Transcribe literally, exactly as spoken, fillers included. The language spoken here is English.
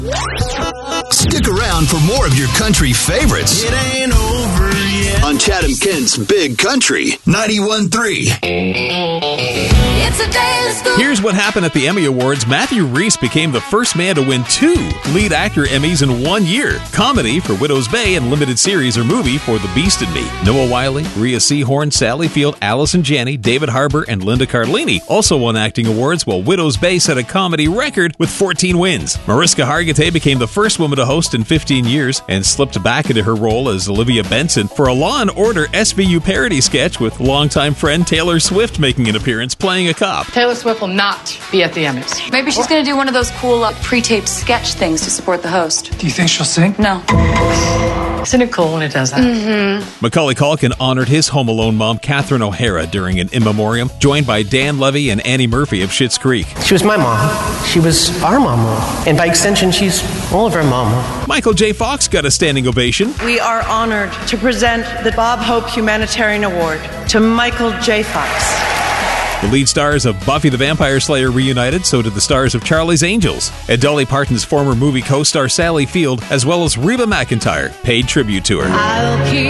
Stick around for more of your country favorites. It ain't over yet. On Chatham Kent's Big Country ninety-one point three. It's a day to school. Here's what happened at the Emmy Awards. Matthew Rhys became the first man to win two lead actor Emmys in one year. Comedy for Widow's Bay and limited series or movie for The Beast in Me. Noah Wiley, Rhea Seehorn, Sally Field, Allison Janney, David Harbour, and Linda Cardellini also won acting awards, while Widow's Bay set a comedy record with fourteen wins. Mariska Hargitay became the first woman to host in fifteen years and slipped back into her role as Olivia Benson for a Law and Order S V U parody sketch, with longtime friend Taylor Swift making an appearance playing a cop. Taylor Swift will not be at the Emmys. Maybe she's going to do one of those cool uh, pre-taped sketch things to support the host. Do you think she'll sing? No. Isn't it cool when it does that? Mm-hmm. Macaulay Culkin honored his Home Alone mom, Catherine O'Hara, during an in memoriam, joined by Dan Levy and Annie Murphy of Schitt's Creek. She was my mom. She was our mama. And by extension, she's all of our mama. Michael J. Fox got a standing ovation. We are honored to present the Bob Hope Humanitarian Award to Michael J. Fox. The lead stars of Buffy the Vampire Slayer reunited, so did the stars of Charlie's Angels. And Dolly Parton's former movie co-star Sally Field, as well as Reba McEntire, paid tribute to her. I'll keep